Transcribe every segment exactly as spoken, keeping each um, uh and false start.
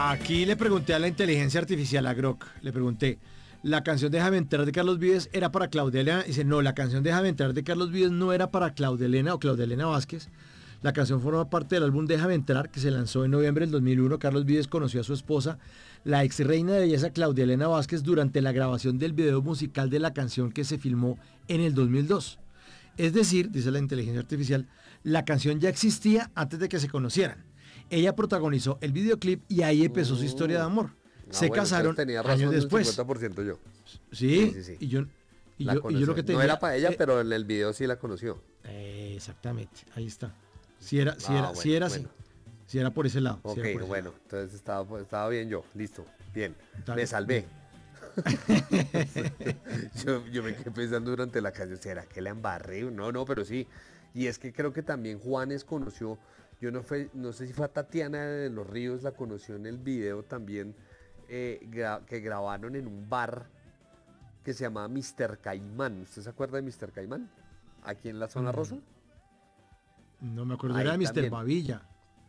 Aquí le pregunté a la inteligencia artificial, a Grok, le pregunté, ¿la canción Déjame entrar de Carlos Vives era para Claudia Elena? Dice, no, la canción Déjame entrar de Carlos Vives no era para Claudia Elena o Claudia Elena Vázquez. La canción forma parte del álbum Déjame entrar, que se lanzó en noviembre del dos mil uno. Carlos Vives conoció a su esposa, la ex reina de belleza Claudia Elena Vázquez, durante la grabación del video musical de la canción que se filmó en el dos mil dos. Es decir, dice la inteligencia artificial, la canción ya existía antes de que se conocieran. Ella protagonizó el videoclip y ahí empezó mm. su historia de amor. Ah, se bueno, casaron tenía razón años después. cincuenta por ciento yo. Sí, sí, sí, sí. Y, yo, y, yo, y yo lo que tenía... No era para ella, eh, pero en el video sí la conoció. Eh, exactamente, ahí está. Si era, si ah, era, bueno, si era bueno. así. Si era por ese lado. Ok, si bueno, lado. Entonces estaba, estaba bien yo, listo, bien, Está me bien. salvé. yo, yo me quedé pensando durante la canción, ¿será que la embarré? No, no, pero sí. Y es que creo que también Juanes conoció, yo no, fue, no sé si fue a Tatiana de los Ríos, la conoció en el video también, eh, gra que grabaron en un bar que se llamaba mister Caimán. ¿Usted se acuerda de mister Caimán? Aquí en la zona mm. rosa. No me acuerdo, era mister Babilla.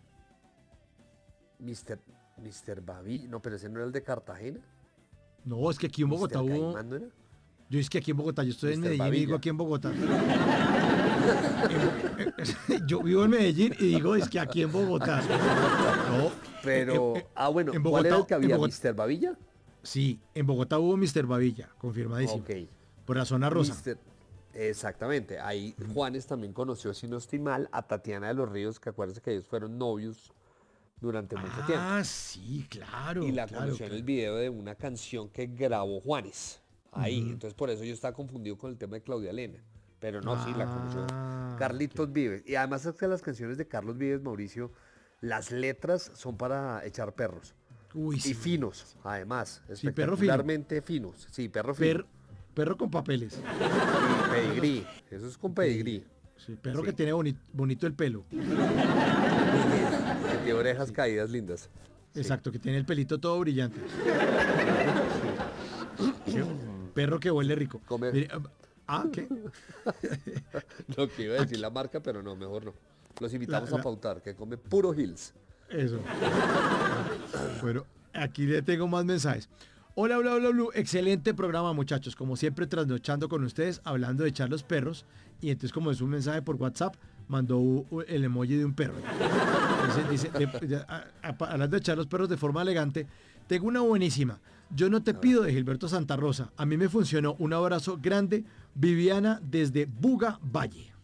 mister mister Babilla, no, pero ese no era el de Cartagena. No, es que aquí en Bogotá hubo... Caimán, ¿no era? Yo es que aquí en Bogotá, yo estoy mister en Medellín Babilla. Y digo aquí en Bogotá. Yo vivo en Medellín y digo es que aquí en Bogotá. No, pero, en, en, ah bueno, en Bogotá, ¿cuál era el que había? ¿mister Babilla? Sí, en Bogotá hubo mister Babilla, confirmadísimo. Ok. Por la zona rosa. mister Exactamente, ahí Juanes también conoció, si no estoy mal, a Tatiana de los Ríos, que acuérdense que ellos fueron novios durante mucho ah, tiempo. Ah, sí, claro. Y la claro, conoció claro. en el video de una canción que grabó Juanes, ahí, uh-huh. Entonces por eso yo estaba confundido con el tema de Claudia Elena, pero no, ah, sí, la conoció Carlitos okay. Vives, y además es que las canciones de Carlos Vives, Mauricio, las letras son para echar perros. Uy, y sí, finos, sí. además, sí, espectacularmente fino. finos. Sí, perro fino. Per Perro con papeles. Sí, pedigrí. Eso es con pedigrí. Sí, perro sí. que tiene boni bonito el pelo. Que tiene orejas sí. caídas lindas. Exacto, sí. que tiene el pelito todo brillante. Sí. Perro que huele rico. Come... Mire, ah, ¿qué? Lo que iba a decir la marca, pero no, mejor no. Los invitamos la, la... a pautar, que come puro Hills. Eso. Bueno, aquí le tengo más mensajes. Hola, hola, hola, hola, excelente programa, muchachos. Como siempre, trasnochando con ustedes, hablando de echar los perros. Y entonces, como es un mensaje por WhatsApp, mandó el emoji de un perro. Entonces dice, de, de, a, a, hablando de echar los perros de forma elegante, tengo una buenísima. Yo no te pido, de Gilberto Santa Rosa. A mí me funcionó. Un abrazo grande, Viviana, desde Buga Valle.